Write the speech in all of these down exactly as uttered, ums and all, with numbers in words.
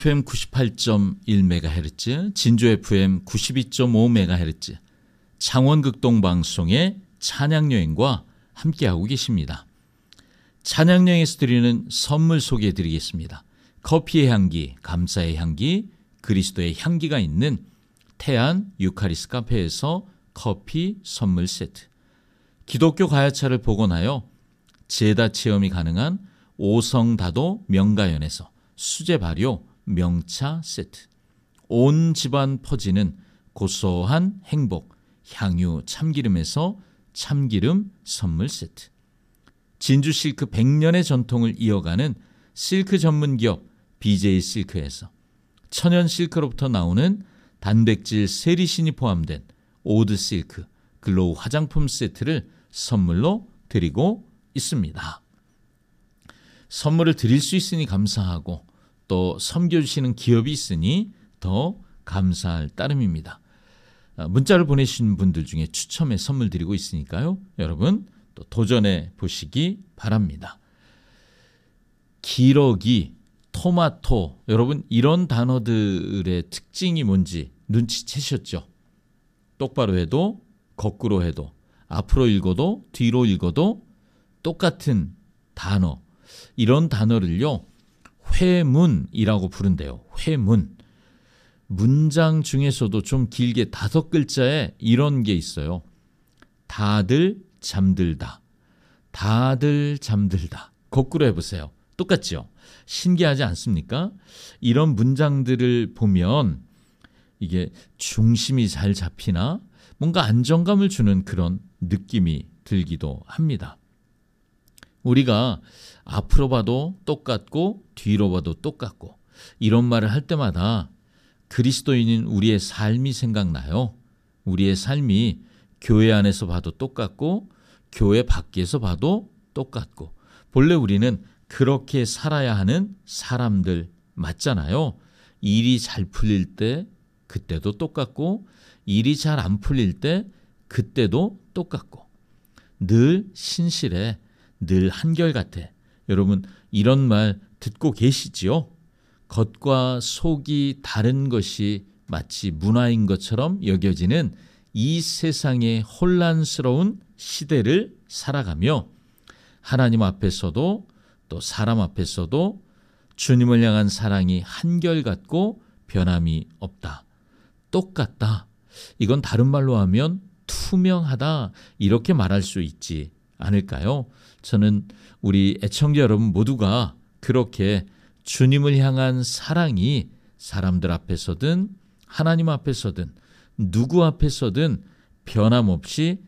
에프엠 구십팔 점 일 메가헤르츠, 진주 에프엠 구십이 점 오 메가헤르츠, 창원극동방송의 찬양여행과 함께하고 계십니다. 찬양여행에서 드리는 선물 소개해 드리겠습니다. 커피의 향기, 감사의 향기, 그리스도의 향기가 있는 태안 유카리스 카페에서 커피 선물 세트, 기독교 가야차를 복원하여 제다 체험이 가능한 오성다도 명가연에서 수제 발효 명차 세트, 온 집안 퍼지는 고소한 행복 향유 참기름에서 참기름 선물 세트, 진주 실크 백 년의 전통을 이어가는 실크 전문기업 비제이 실크에서 천연 실크로부터 나오는 단백질 세리신이 포함된 오드 실크 글로우 화장품 세트를 선물로 드리고 있습니다. 선물을 드릴 수 있으니 감사하고 또 섬겨주시는 기업이 있으니 더 감사할 따름입니다. 문자를 보내주신 분들 중에 추첨해 선물 드리고 있으니까요. 여러분 또 도전해 보시기 바랍니다. 기러기, 토마토, 여러분 이런 단어들의 특징이 뭔지 눈치채셨죠? 똑바로 해도 거꾸로 해도 앞으로 읽어도 뒤로 읽어도 똑같은 단어, 이런 단어를요 회문이라고 부른대요. 회문. 문장 중에서도 좀 길게 다섯 글자에 이런 게 있어요. 다들 잠들다. 다들 잠들다. 거꾸로 해보세요. 똑같죠? 신기하지 않습니까? 이런 문장들을 보면 이게 중심이 잘 잡히나 뭔가 안정감을 주는 그런 느낌이 들기도 합니다. 우리가 앞으로 봐도 똑같고 뒤로 봐도 똑같고 이런 말을 할 때마다 그리스도인인 우리의 삶이 생각나요. 우리의 삶이 교회 안에서 봐도 똑같고 교회 밖에서 봐도 똑같고, 본래 우리는 그렇게 살아야 하는 사람들 맞잖아요. 일이 잘 풀릴 때 그때도 똑같고 일이 잘 안 풀릴 때 그때도 똑같고 늘 신실해, 늘 한결같아. 여러분 이런 말 듣고 계시지요? 겉과 속이 다른 것이 마치 문화인 것처럼 여겨지는 이 세상의 혼란스러운 시대를 살아가며 하나님 앞에서도 또 사람 앞에서도 주님을 향한 사랑이 한결같고 변함이 없다. 똑같다. 이건 다른 말로 하면 투명하다. 이렇게 말할 수 있지 않을까요? 저는 우리 애청자 여러분 모두가 그렇게 주님을 향한 사랑이 사람들 앞에서든 하나님 앞에서든 누구 앞에서든 변함없이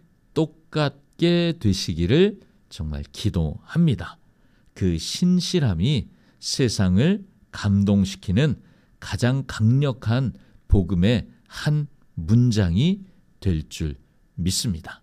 똑같게 되시기를 정말 기도합니다. 그 신실함이 세상을 감동시키는 가장 강력한 복음의 한 문장이 될 줄 믿습니다.